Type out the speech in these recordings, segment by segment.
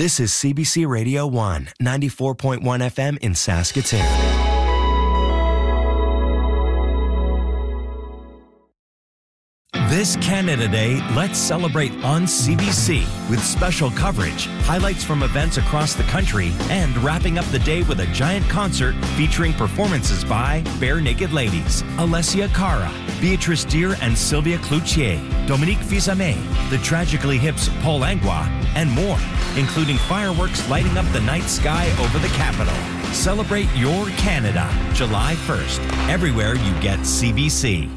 This is CBC Radio 1, 94.1 FM in Saskatoon. This Canada Day, let's celebrate on CBC with special coverage, highlights from events across the country, and wrapping up the day with a giant concert featuring performances by Bare Naked Ladies, Alessia Cara, Beatrice Deer and Sylvia Cloutier, Dominique Fils-Aimé, the Tragically Hip's Paul Angua, and more, including fireworks lighting up the night sky over the capital. Celebrate your Canada, July 1st, everywhere you get CBC.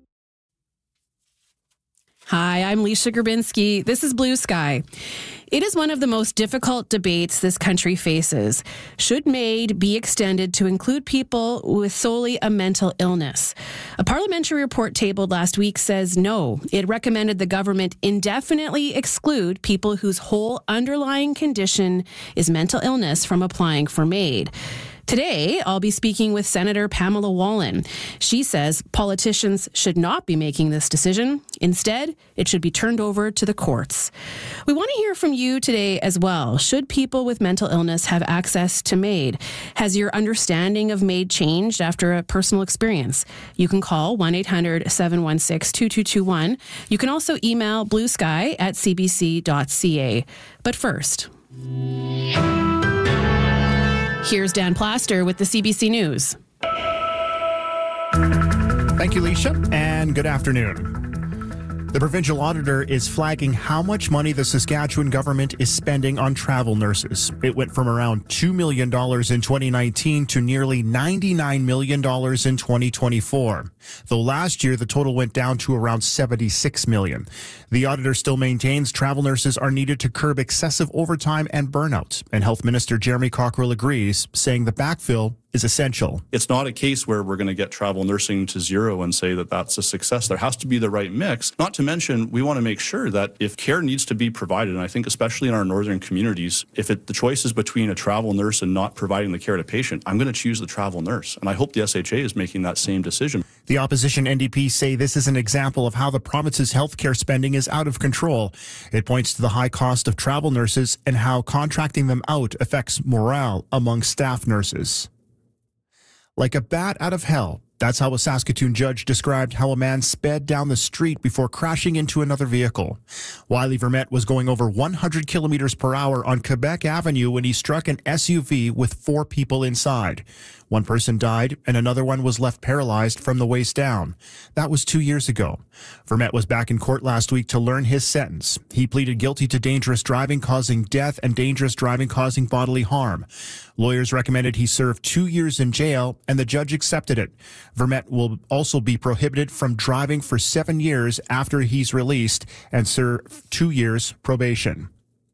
Hi, I'm Leisha Grabinski. This is Blue Sky. It is one of the most difficult debates this country faces. Should MAID be extended to include people with solely a mental illness? A parliamentary report tabled last week says no. It recommended the government indefinitely exclude people whose whole underlying condition is mental illness from applying for MAID. Today, I'll be speaking with Senator Pamela Wallin. She says politicians should not be making this decision. Instead, it should be turned over to the courts. We want to hear from you today as well. Should people with mental illness have access to MAID? Has your understanding of MAID changed after a personal experience? You can call 1-800-716-2221. You can also email bluesky@cbc.ca. But first, here's Dan Plaster with the CBC News. Thank you, Leisha, and good afternoon. The provincial auditor is flagging how much money the Saskatchewan government is spending on travel nurses. It went from around $2 million in 2019 to nearly $99 million in 2024. Though last year, the total went down to around $76 million. The auditor still maintains travel nurses are needed to curb excessive overtime and burnout. And Health Minister Jeremy Cockrell agrees, saying the backfill is essential. It's not a case where we're going to get travel nursing to zero and say that that's a success. There has to be the right mix. Not to mention, we want to make sure that if care needs to be provided, and I think especially in our northern communities, if the choice is between a travel nurse and not providing the care to patient, I'm going to choose the travel nurse. And I hope the SHA is making that same decision. The opposition NDP say this is an example of how the province's healthcare spending is out of control. It points to the high cost of travel nurses and how contracting them out affects morale among staff nurses. Like a bat out of hell. That's how a Saskatoon judge described how a man sped down the street before crashing into another vehicle. Wiley Vermette was going over 100 kilometers per hour on Quebec Avenue when he struck an SUV with 4 people inside. One person died and another one was left paralyzed from the waist down. That was 2 years ago. Vermette was back in court last week to learn his sentence. He pleaded guilty to dangerous driving causing death and dangerous driving causing bodily harm. Lawyers recommended he serve 2 years in jail, and the judge accepted it. Vermette will also be prohibited from driving for 7 years after he's released and serve 2 years probation.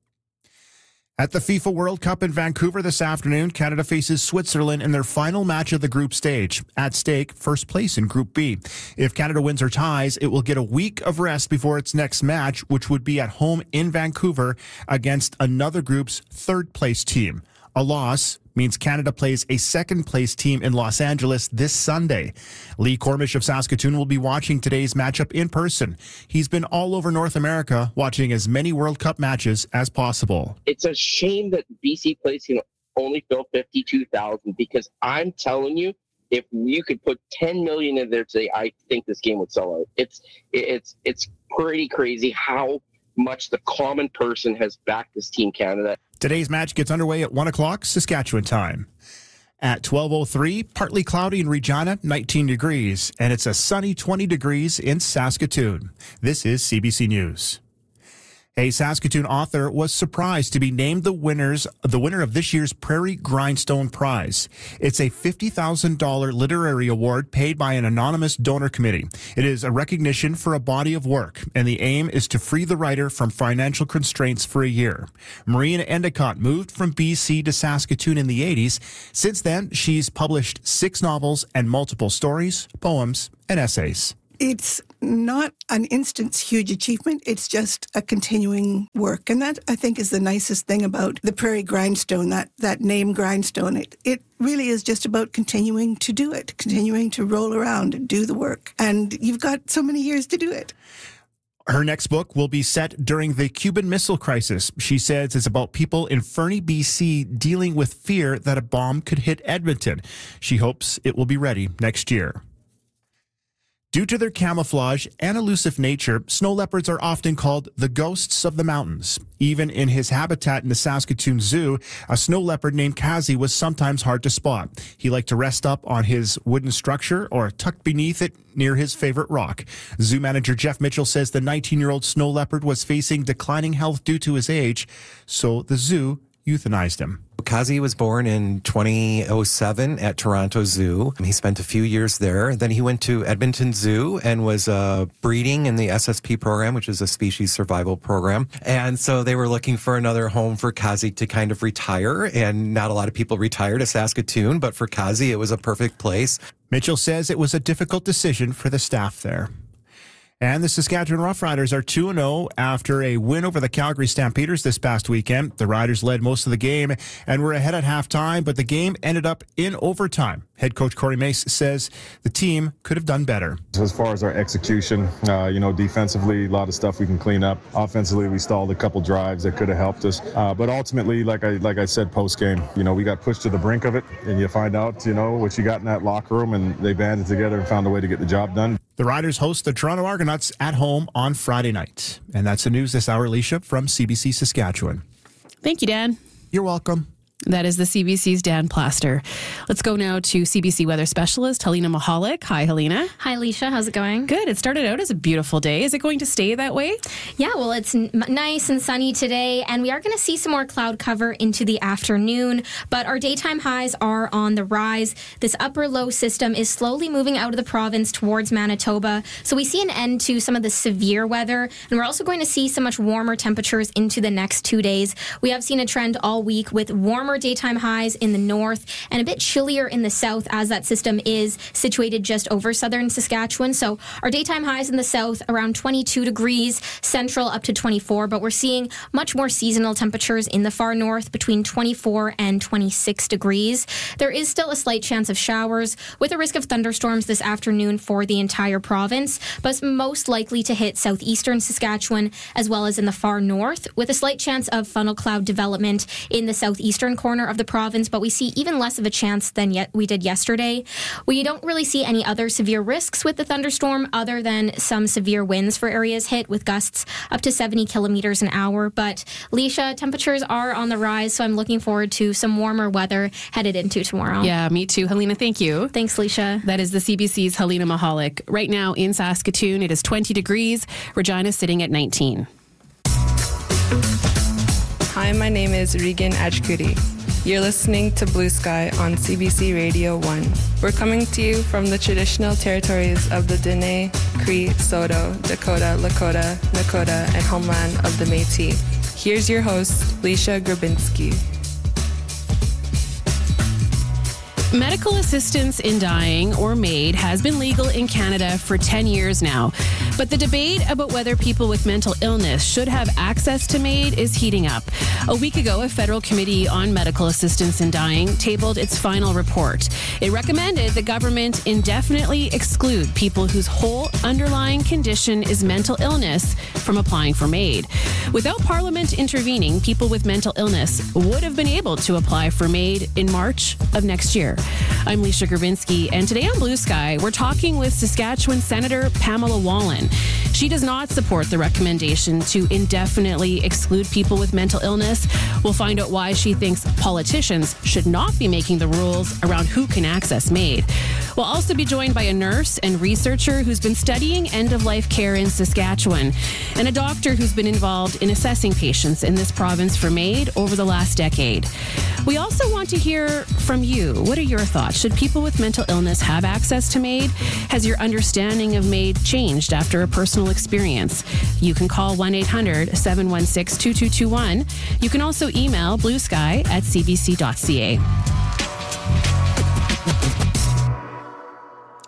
At the FIFA World Cup in Vancouver this afternoon, Canada faces Switzerland in their final match of the group stage. At stake, first place in Group B. If Canada wins or ties, it will get a week of rest before its next match, which would be at home in Vancouver against another group's third-place team. A loss means Canada plays a second-place team in Los Angeles this Sunday. Lee Cormish of Saskatoon will be watching today's matchup in person. He's been all over North America watching as many World Cup matches as possible. It's a shame that BC Place can only fill 52,000 because I'm telling you, if you could put 10 million in there today, I think this game would sell out. It's pretty crazy how much the common person has backed this Team Canada. Today's match gets underway at 1 o'clock Saskatchewan time. At 12:03, partly cloudy in Regina, 19 degrees, and it's a sunny 20 degrees in Saskatoon. This is CBC News. A Saskatoon author was surprised to be named the winner of this year's Prairie Grindstone Prize. It's a $50,000 literary award paid by an anonymous donor committee. It is a recognition for a body of work, and the aim is to free the writer from financial constraints for a year. Marina Endicott moved from BC to Saskatoon in the 80s. Since then, she's published 6 novels and multiple stories, poems, and essays. It's not an instant huge achievement. It's just a continuing work. And that, I think, is the nicest thing about the Prairie Grindstone, that name Grindstone. It really is just about continuing to do it, continuing to roll around and do the work. And you've got so many years to do it. Her next book will be set during the Cuban Missile Crisis. She says it's about people in Fernie, BC, dealing with fear that a bomb could hit Edmonton. She hopes it will be ready next year. Due to their camouflage and elusive nature, snow leopards are often called the ghosts of the mountains. Even in his habitat in the Saskatoon Zoo, a snow leopard named Kazi was sometimes hard to spot. He liked to rest up on his wooden structure or tucked beneath it near his favorite rock. Zoo manager Jeff Mitchell says the 19-year-old snow leopard was facing declining health due to his age, so the zoo euthanized him. Kazi was born in 2007 at Toronto Zoo. He spent a few years there. Then he went to Edmonton Zoo and was breeding in the SSP program, which is a species survival program. And so they were looking for another home for Kazi to kind of retire. And not a lot of people retire to Saskatoon, but for Kazi, it was a perfect place. Mitchell says it was a difficult decision for the staff there. And the Saskatchewan Roughriders are 2-0 after a win over the Calgary Stampeders this past weekend. The Riders led most of the game and were ahead at halftime, but the game ended up in overtime. Head coach Corey Mace says the team could have done better. As far as our execution, defensively, a lot of stuff we can clean up. Offensively, we stalled a couple drives that could have helped us. But ultimately, like I said post-game, we got pushed to the brink of it, and you find out, what you got in that locker room, and they banded together and found a way to get the job done. The Riders host the Toronto Argonauts at home on Friday night. And that's the news this hour, Alicia, from CBC Saskatchewan. Thank you, Dan. You're welcome. That is the CBC's Dan Plaster. Let's go now to CBC weather specialist Helena Mahalik. Hi, Helena. Hi, Alicia. How's it going? Good. It started out as a beautiful day. Is it going to stay that way? Yeah, well, it's nice and sunny today, and we are going to see some more cloud cover into the afternoon, but our daytime highs are on the rise. This upper low system is slowly moving out of the province towards Manitoba, so we see an end to some of the severe weather, and we're also going to see some much warmer temperatures into the next 2 days. We have seen a trend all week with warmer daytime highs in the north and a bit chillier in the south as that system is situated just over southern Saskatchewan. So our daytime highs in the south around 22 degrees, central up to 24, but we're seeing much more seasonal temperatures in the far north between 24 and 26 degrees. There is still a slight chance of showers with a risk of thunderstorms this afternoon for the entire province, but it's most likely to hit southeastern Saskatchewan as well as in the far north, with a slight chance of funnel cloud development in the southeastern corner of the province, but we see even less of a chance than we did yesterday. We don't really see any other severe risks with the thunderstorm other than some severe winds for areas hit with gusts up to 70 kilometers an hour. But Leisha, temperatures are on the rise, so I'm looking forward to some warmer weather headed into tomorrow. Yeah, me too. Helena, thank you. Thanks, Leisha. That is the CBC's Helena Mahalik. Right now in Saskatoon, it is 20 degrees. Regina's sitting at 19. Hi, my name is Regan Ajkudi. You're listening to Blue Sky on CBC Radio 1. We're coming to you from the traditional territories of the Dene, Cree, Saulteaux, Dakota, Lakota, Nakota, and homeland of the Métis. Here's your host, Leisha Grabinski. Medical assistance in dying, or MAID, has been legal in Canada for 10 years now. But the debate about whether people with mental illness should have access to MAID is heating up. A week ago, a federal committee on medical assistance in dying tabled its final report. It recommended the government indefinitely exclude people whose whole underlying condition is mental illness from applying for MAID. Without Parliament intervening, people with mental illness would have been able to apply for MAID in March of next year. I'm Leisha Grabinski, and today on Blue Sky, we're talking with Saskatchewan Senator Pamela Wallin. She does not support the recommendation to indefinitely exclude people with mental illness. We'll find out why she thinks politicians should not be making the rules around who can access MAID. We'll also be joined by a nurse and researcher who's been studying end-of-life care in Saskatchewan, and a doctor who's been involved in assessing patients in this province for MAID over the last decade. We also want to hear from you. What are your thoughts? Should people with mental illness have access to MAID? Has your understanding of MAID changed after a personal experience? You can call 1-800-716-2221. You can also email bluesky@cbc.ca.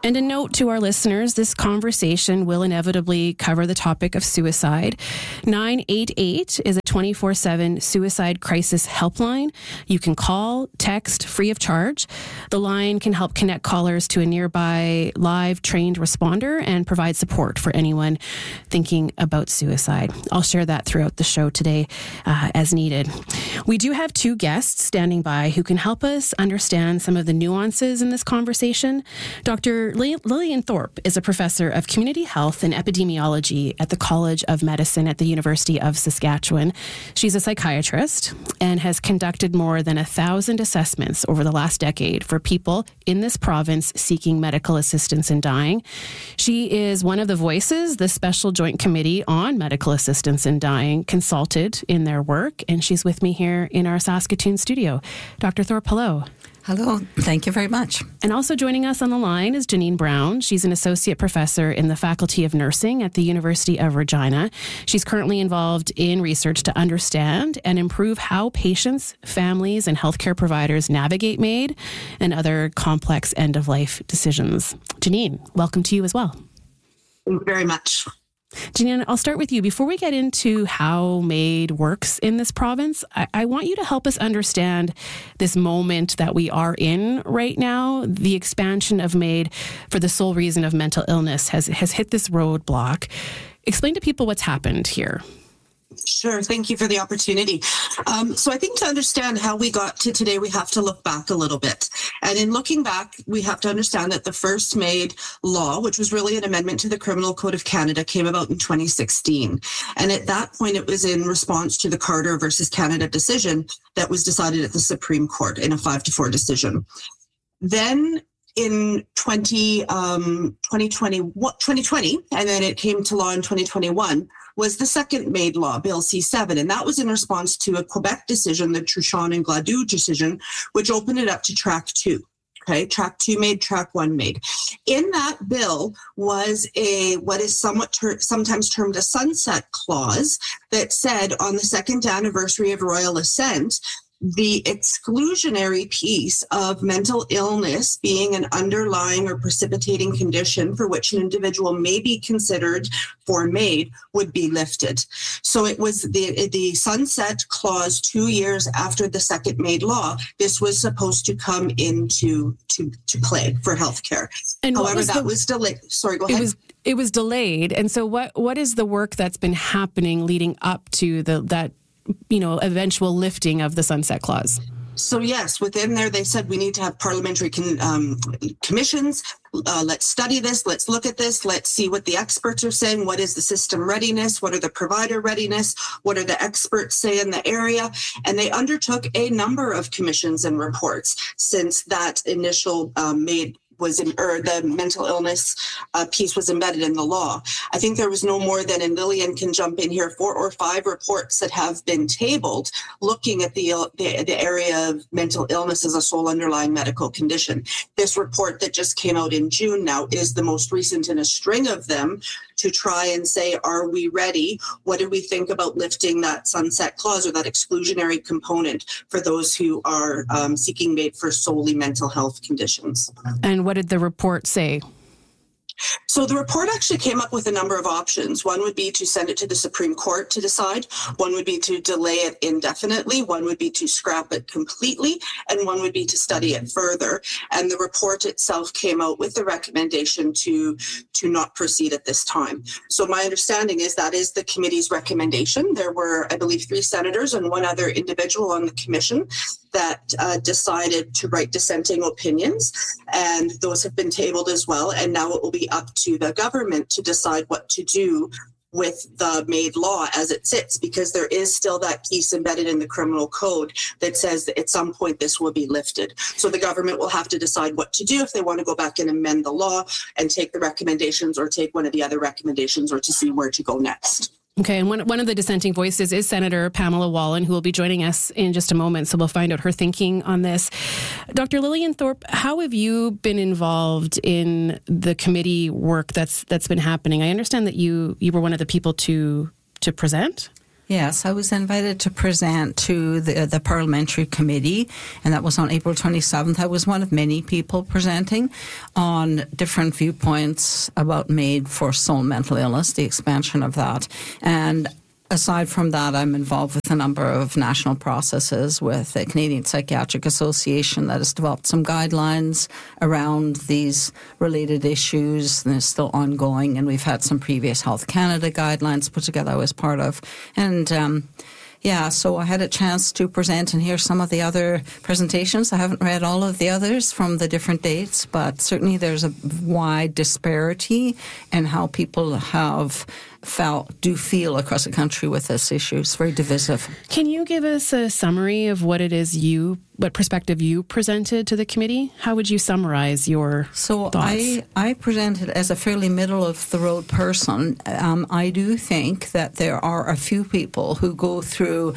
And a note to our listeners, this conversation will inevitably cover the topic of suicide. 988 is a 24/7 suicide crisis helpline. You can call, text, free of charge. The line can help connect callers to a nearby live trained responder and provide support for anyone thinking about suicide. I'll share that throughout the show today as needed. We do have two guests standing by who can help us understand some of the nuances in this conversation. Dr. Lillian Thorpe is a professor of community health and epidemiology at the College of Medicine at the University of Saskatchewan. She's a psychiatrist and has conducted more than 1,000 assessments over the last decade for people in this province seeking medical assistance in dying. She is one of the voices the Special Joint Committee on Medical Assistance in Dying consulted in their work, and she's with me here in our Saskatoon studio. Dr. Thorpe, hello. Hello. Thank you very much. And also joining us on the line is Janine Brown. She's an associate professor in the Faculty of Nursing at the University of Regina. She's currently involved in research to understand and improve how patients, families, and healthcare providers navigate MAID and other complex end-of-life decisions. Janine, welcome to you as well. Thank you very much. Janine, I'll start with you. Before we get into how MAID works in this province, I want you to help us understand this moment that we are in right now. The expansion of MAID for the sole reason of mental illness has hit this roadblock. Explain to people what's happened here. Sure. Thank you for the opportunity. So I think to understand how we got to today, we have to look back a little bit. And in looking back, we have to understand that the first MAID law, which was really an amendment to the Criminal Code of Canada, came about in 2016. And at that point, it was in response to the Carter versus Canada decision that was decided at the Supreme Court in a 5-4 decision. Then in 2020, and then it came to law in 2021, was the second MAID law, Bill C-7. And that was in response to a Quebec decision, the Truchon and Gladue decision, which opened it up to Track 2. Okay, Track 2 MAID, Track 1 MAID. In that bill was what is sometimes termed a sunset clause that said on the second anniversary of Royal Assent, the exclusionary piece of mental illness being an underlying or precipitating condition for which an individual may be considered for MAID would be lifted. So it was the sunset clause 2 years after the second MAID law. This was supposed to come into to play for healthcare. And however, that was delayed. Sorry, go ahead. It was delayed. And so what is the work that's been happening leading up to that eventual lifting of the sunset clause? So yes, within there, they said we need to have parliamentary commissions. Let's study this. Let's look at this. Let's see what the experts are saying. What is the system readiness? What are the provider readiness? What are the experts say in the area? And they undertook a number of commissions and reports since that initial MAID was the mental illness piece was embedded in the law. I think there was no more than, and Lillian can jump in here, 4 or 5 reports that have been tabled looking at the area of mental illness as a sole underlying medical condition. This report that just came out in June now is the most recent in a string of them to try and say, are we ready? What do we think about lifting that sunset clause or that exclusionary component for those who are seeking MAID for solely mental health conditions? And what did the report say? So the report actually came up with a number of options. One would be to send it to the Supreme Court to decide. One would be to delay it indefinitely. One would be to scrap it completely. And one would be to study it further. And the report itself came out with the recommendation to not proceed at this time. So my understanding is that is the committee's recommendation. There were, I believe, 3 senators and 1 other individual on the commission that decided to write dissenting opinions. And those have been tabled as well. And now it will be up to the government to decide what to do with the MAID law as it sits, because there is still that piece embedded in the criminal code that says that at some point this will be lifted. So the government will have to decide what to do, if they want to go back and amend the law and take the recommendations or take one of the other recommendations, or to see where to go next. Okay, and one of the dissenting voices is Senator Pamela Wallin, who will be joining us in just a moment, so we'll find out her thinking on this. Dr. Lillian Thorpe, how have you been involved in the committee work that's been happening? I understand that you were one of the people to present. Yes, I was invited to present to the parliamentary committee, and that was on April 27th. I was one of many people presenting on different viewpoints about MAID for soul mental illness, the expansion of that. And aside from that, I'm involved with a number of national processes with the Canadian Psychiatric Association that has developed some guidelines around these related issues, and it's still ongoing. And we've had some previous Health Canada guidelines put together I was part of. And so I had a chance to present and hear some of the other presentations. I haven't read all of the others from the different dates, but certainly there's a wide disparity in how people do feel across the country with this issue. It's very divisive. Can you give us a summary of what it is what perspective you presented to the committee? How would you summarize your thoughts? I presented as a fairly middle-of-the-road person. I do think that there are a few people who go through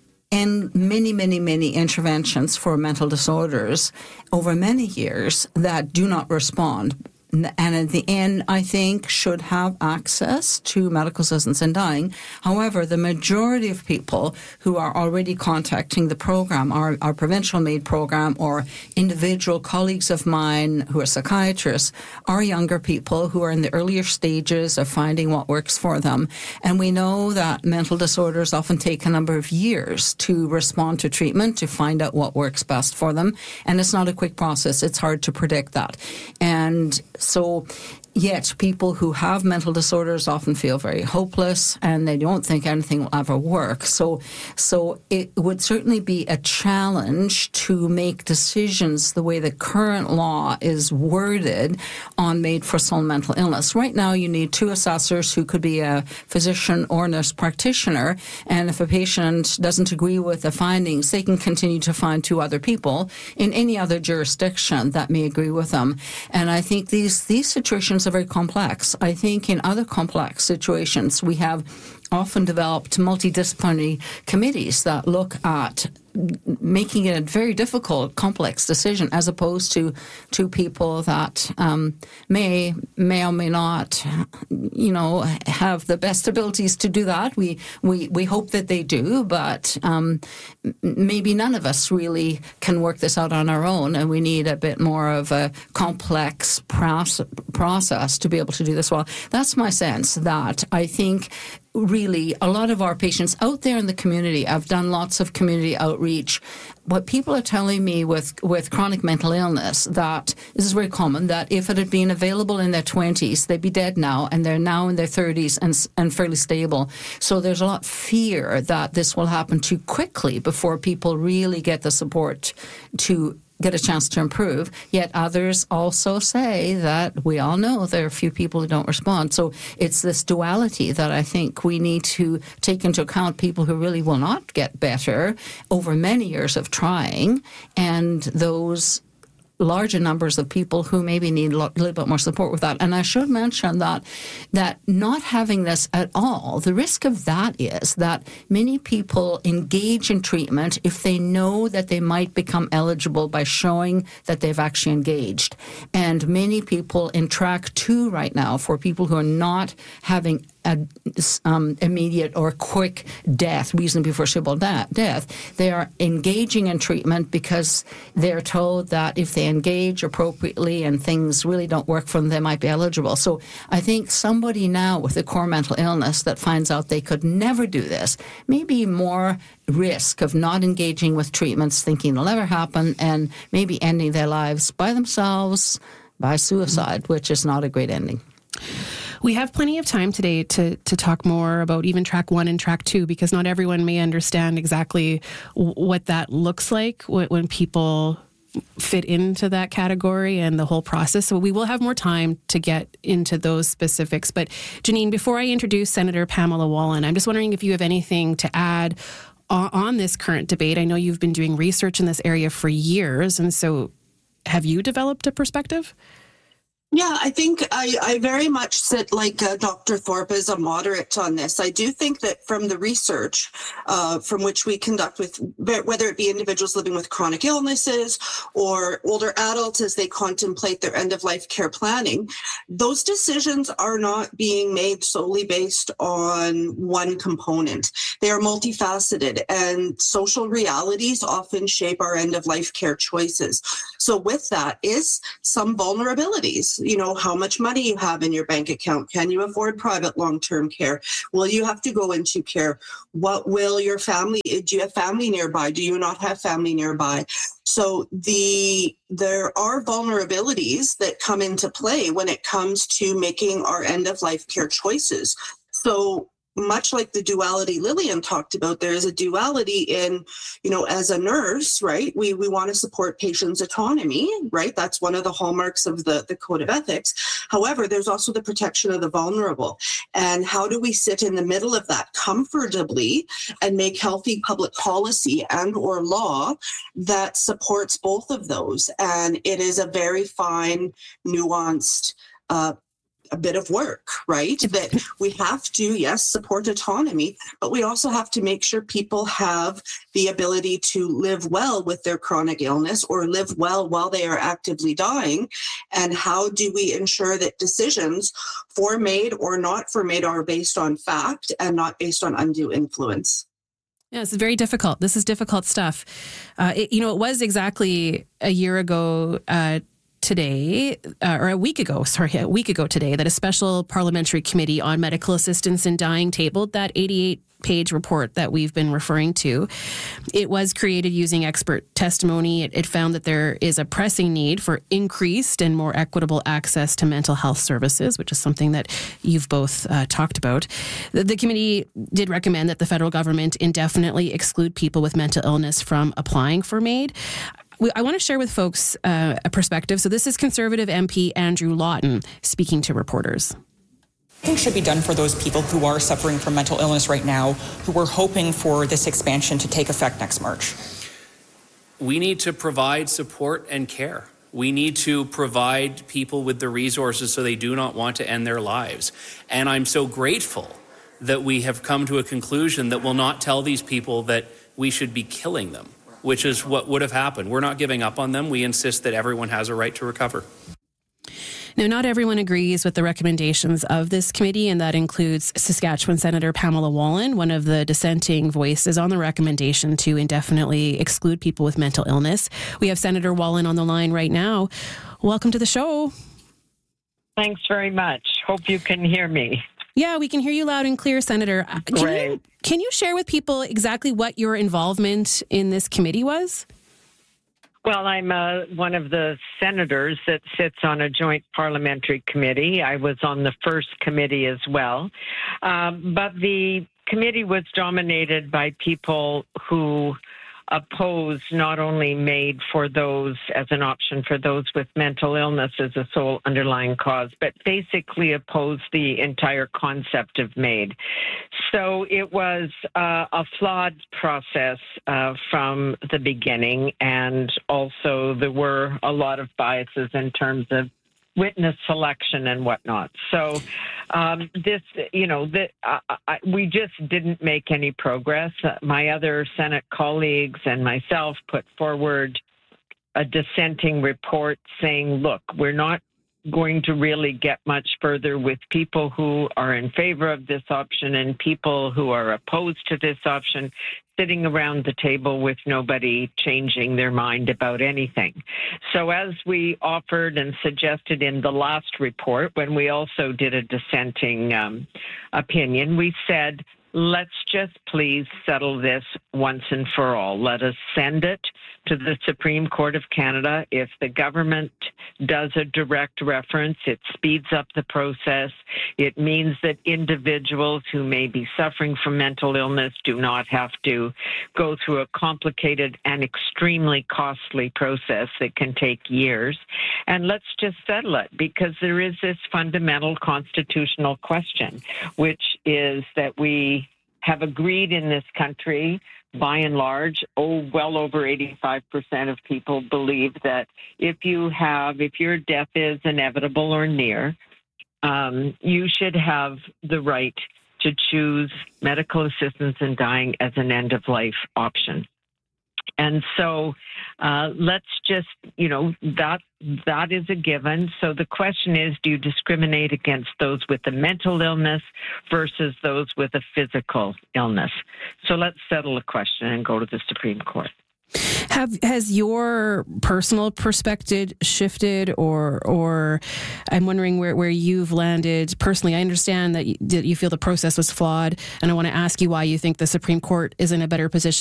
many interventions for mental disorders over many years that do not respond. And at the end, I think, should have access to medical assistance in dying. However, the majority of people who are already contacting the program, our provincial MAID program, or individual colleagues of mine who are psychiatrists, are younger people who are in the earlier stages of finding what works for them. And we know that mental disorders often take a number of years to respond to treatment, to find out what works best for them. And it's not a quick process. It's hard to predict that. And so, yet people who have mental disorders often feel very hopeless and they don't think anything will ever work. So it would certainly be a challenge to make decisions the way the current law is worded on MAID for soul mental illness. Right now, you need 2 assessors who could be a physician or nurse practitioner. And if a patient doesn't agree with the findings, they can continue to find 2 other people in any other jurisdiction that may agree with them. And I think these situations are very complex. I think in other complex situations, we have often developed multidisciplinary committees that look at making it a very difficult, complex decision, as opposed to people that may or may not, have the best abilities to do that. We hope that they do, but maybe none of us really can work this out on our own, and we need a bit more of a complex process to be able to do this well. That's my sense, that I think really a lot of our patients out there in the community, I've done lots of community outreach. What people are telling me with chronic mental illness, that this is very common, that if it had been available in their 20s, they'd be dead now, and they're now in their 30s and fairly stable. So there's a lot of fear that this will happen too quickly before people really get the support to get a chance to improve. Yet others also say that we all know there are a few people who don't respond. So it's this duality that I think we need to take into account, people who really will not get better over many years of trying, and those larger numbers of people who maybe need a little bit more support with that. And I should mention that not having this at all, the risk of that is that many people engage in treatment if they know that they might become eligible by showing that they've actually engaged. And many people in track 2 right now, for people who are not having immediate or quick death, reasonably foreseeable death, they are engaging in treatment because they're told that if they engage appropriately and things really don't work for them, they might be eligible. So I think somebody now with a core mental illness that finds out they could never do this, maybe more risk of not engaging with treatments, thinking it'll never happen, and maybe ending their lives by themselves, by suicide, which is not a great ending. We have plenty of time today to talk more about even track 1 and track 2, because not everyone may understand exactly what that looks like when people fit into that category and the whole process. So we will have more time to get into those specifics. But Janine, before I introduce Senator Pamela Wallin, I'm just wondering if you have anything to add on this current debate. I know you've been doing research in this area for years, and so have you developed a perspective? Yeah, I think I very much sit like Dr. Thorpe as a moderate on this. I do think that from the research from which we conduct with, whether it be individuals living with chronic illnesses or older adults as they contemplate their end-of-life care planning, those decisions are not being made solely based on one component. They are multifaceted, and social realities often shape our end-of-life care choices. So with that is some vulnerabilities. You know, how much money you have in your bank account. Can you afford private long-term care? Will you have to go into care? What will your family, do you have family nearby? Do you not have family nearby? So there are vulnerabilities that come into play when it comes to making our end-of-life care choices. So much like the duality Lillian talked about, there is a duality in, you know, as a nurse, right? We want to support patients' autonomy, right? That's one of the hallmarks of the Code of Ethics. However, there's also the protection of the vulnerable. And how do we sit in the middle of that comfortably and make healthy public policy and or law that supports both of those? And it is a very fine, nuanced a bit of work, right? That we have to, yes, support autonomy, but we also have to make sure people have the ability to live well with their chronic illness or live well while they are actively dying. And how do we ensure that decisions for MAID or not for MAID are based on fact and not based on undue influence? Yeah, it's very difficult. This is difficult stuff. It was exactly a year ago today, or a week ago today, that a special parliamentary committee on medical assistance in dying tabled that 88-page report that we've been referring to. It was created using expert testimony. It found that there is a pressing need for increased and more equitable access to mental health services, which is something that you've both talked about. The committee did recommend that the federal government indefinitely exclude people with mental illness from applying for MAID. I want to share with folks a perspective. So this is Conservative MP Andrew Lawton speaking to reporters. Things should be done for those people who are suffering from mental illness right now, who are hoping for this expansion to take effect next March. We need to provide support and care. We need to provide people with the resources so they do not want to end their lives. And I'm so grateful that we have come to a conclusion that will not tell these people that we should be killing them, which is what would have happened. We're not giving up on them. We insist that everyone has a right to recover. Now, not everyone agrees with the recommendations of this committee, and that includes Saskatchewan Senator Pamela Wallin, one of the dissenting voices on the recommendation to indefinitely exclude people with mental illness. We have Senator Wallin on the line right now. Welcome to the show. Thanks very much. Hope you can hear me. Yeah, we can hear you loud and clear, Senator. Can you share with people exactly what your involvement in this committee was? Well, I'm one of the senators that sits on a joint parliamentary committee. I was on the first committee as well. But the committee was dominated by people who oppose not only MAID for those as an option for those with mental illness as a sole underlying cause, but basically oppose the entire concept of MAID. So it was a flawed process from the beginning, and also there were a lot of biases in terms of witness selection and whatnot. So we just didn't make any progress. My other Senate colleagues and myself put forward a dissenting report saying, look, we're not going to really get much further with people who are in favor of this option and people who are opposed to this option sitting around the table with nobody changing their mind about anything. So as we offered and suggested in the last report, when we also did a dissenting opinion, we said, let's just please settle this once and for all. Let us send it to the Supreme Court of Canada. If the government does a direct reference, it speeds up the process. It means that individuals who may be suffering from mental illness do not have to go through a complicated and extremely costly process that can take years. And let's just settle it, because there is this fundamental constitutional question, which is that we have agreed in this country by and large, well over 85% of people believe that if your death is inevitable or near, you should have the right to choose medical assistance in dying as an end-of-life option. And so let's just, that is a given. So the question is, do you discriminate against those with a mental illness versus those with a physical illness? So let's settle the question and go to the Supreme Court. Has your personal perspective shifted, or I'm wondering where you've landed personally? I understand that you feel the process was flawed, and I want to ask you why you think the Supreme Court is in a better position